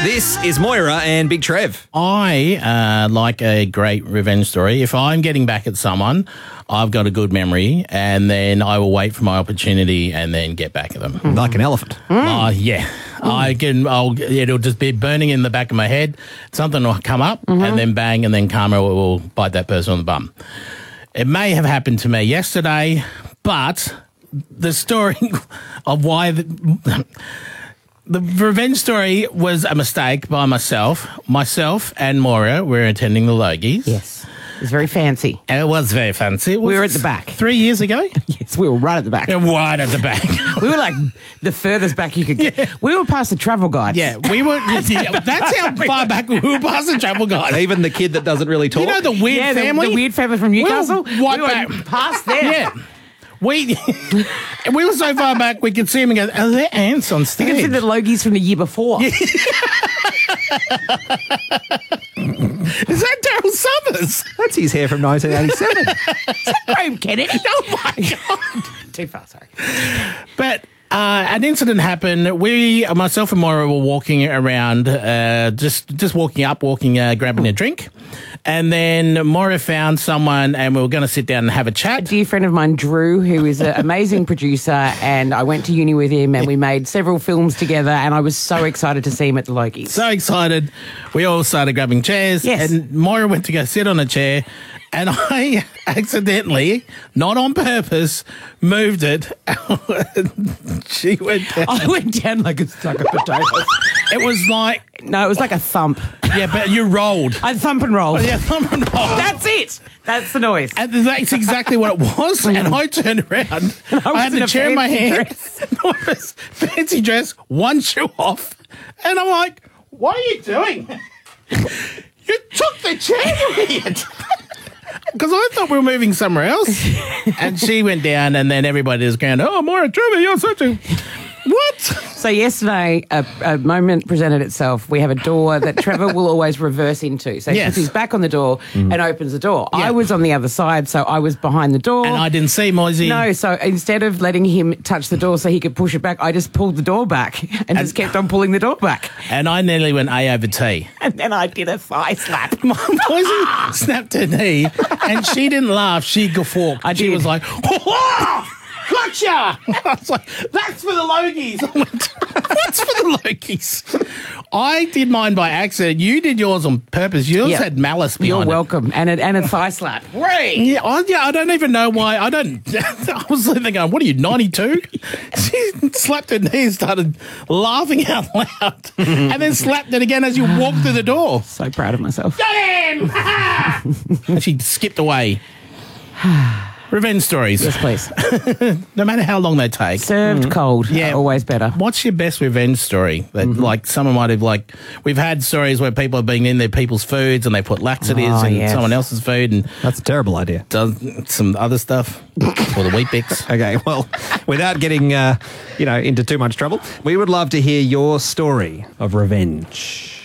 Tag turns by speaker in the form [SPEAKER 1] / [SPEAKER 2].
[SPEAKER 1] This is Moira and Big Trev.
[SPEAKER 2] I like a great revenge story. If I'm getting back at someone, I've got a good memory, and then I will wait for my opportunity and then get back at them.
[SPEAKER 1] Like an elephant.
[SPEAKER 2] Yeah. It'll just be burning in the back of my head. Something will come up, and then bang, and then karma will bite that person on the bum. It may have happened to me yesterday, but the story of why the revenge story was a mistake by myself. Myself and Moira were attending the Logies.
[SPEAKER 3] Yes. It was very fancy.
[SPEAKER 2] And it was very fancy.
[SPEAKER 3] We were at the back.
[SPEAKER 2] 3 years ago?
[SPEAKER 3] Yes, we were right at the back.
[SPEAKER 2] Yeah, right at the back.
[SPEAKER 3] We were like the furthest back you could get.
[SPEAKER 2] Yeah.
[SPEAKER 3] We were past the travel guide.
[SPEAKER 2] Yeah, we were. That's how far back we were past the travel guide.
[SPEAKER 1] Even the kid that doesn't really talk.
[SPEAKER 2] You know the weird family?
[SPEAKER 3] The weird family from Newcastle?
[SPEAKER 2] We were right
[SPEAKER 3] were
[SPEAKER 2] back.
[SPEAKER 3] past there.
[SPEAKER 2] Yeah. We were so far back we could see them and go, are there ants on
[SPEAKER 3] You
[SPEAKER 2] stage?
[SPEAKER 3] can see the Logies from the year before.
[SPEAKER 2] Is that Daryl Summers?
[SPEAKER 1] That's his hair from 1987.
[SPEAKER 3] Graham Kennedy.
[SPEAKER 2] Oh my God.
[SPEAKER 3] Too far, sorry.
[SPEAKER 2] But an incident happened. Myself and Moira were walking around, just walking up, grabbing a drink. And then Moira found someone and we were going to sit down and have a
[SPEAKER 3] A
[SPEAKER 2] chat.
[SPEAKER 3] dear friend of mine, Drew, who is an amazing producer, and I went to uni with him and we made several films together, and I was so excited to see him at the Logies.
[SPEAKER 2] So excited. We all started grabbing chairs.
[SPEAKER 3] Yes.
[SPEAKER 2] And Moira went to go sit on a chair. And I accidentally, not on purpose, moved it. She went down.
[SPEAKER 3] I went down like a sack of potatoes.
[SPEAKER 2] It was like,
[SPEAKER 3] No, it was like a thump.
[SPEAKER 2] yeah, but you rolled.
[SPEAKER 3] I thump and roll.
[SPEAKER 2] Yeah, thump and roll.
[SPEAKER 3] That's it. That's the noise.
[SPEAKER 2] And that's exactly what it was. And I turned around. I had
[SPEAKER 3] in
[SPEAKER 2] the
[SPEAKER 3] a
[SPEAKER 2] chair in my
[SPEAKER 3] fancy
[SPEAKER 2] hand.
[SPEAKER 3] dress.
[SPEAKER 2] Nora's fancy dress, one shoe off. And I'm like, what are you doing? You took the chair, you idiot. Because I thought we were moving somewhere else. And she went down, and then everybody was going, oh, Moira Trevor, you're such a... What?
[SPEAKER 3] So yesterday, a moment presented itself. We have a door that Trevor will always reverse into. So he
[SPEAKER 2] Yes.
[SPEAKER 3] puts his back on the door and opens the door.
[SPEAKER 2] Yeah.
[SPEAKER 3] I was on the other side, so I was behind the door.
[SPEAKER 2] And I didn't see Moisey.
[SPEAKER 3] No, so instead of letting him touch the door so he could push it back, I just pulled the door back and just kept on pulling the door back.
[SPEAKER 2] And I nearly went A over T.
[SPEAKER 3] And then I did a thigh slap.
[SPEAKER 2] Moisey snapped her knee, and she didn't laugh. She guffawed.
[SPEAKER 3] I
[SPEAKER 2] She
[SPEAKER 3] did.
[SPEAKER 2] was like, oh, gotcha! I was like, that's for the Logies. I went, what's for the Logies? I did mine by accident. You did yours on purpose. Yours
[SPEAKER 3] Yeah.
[SPEAKER 2] had malice behind
[SPEAKER 3] You're
[SPEAKER 2] it.
[SPEAKER 3] welcome. And a thigh slap. Right.
[SPEAKER 2] Yeah, I don't even know why. I was thinking, what are you, 92? She slapped her knee and started laughing out loud, and then slapped it again as you walked through the door.
[SPEAKER 3] So proud of myself.
[SPEAKER 2] Got him! And she skipped away. Revenge stories.
[SPEAKER 3] Yes, please.
[SPEAKER 2] No matter how long they take.
[SPEAKER 3] Served cold.
[SPEAKER 2] Yeah.
[SPEAKER 3] Always better.
[SPEAKER 2] What's your best revenge story? That like someone might have we've had stories where people have been in their people's foods and they put laxatives
[SPEAKER 3] Oh,
[SPEAKER 2] in
[SPEAKER 3] yes.
[SPEAKER 2] someone else's food and
[SPEAKER 1] That's a terrible idea.
[SPEAKER 2] does some other stuff or the Wheat Bix.
[SPEAKER 1] Okay, well, without getting into too much trouble, we would love to hear your story of revenge.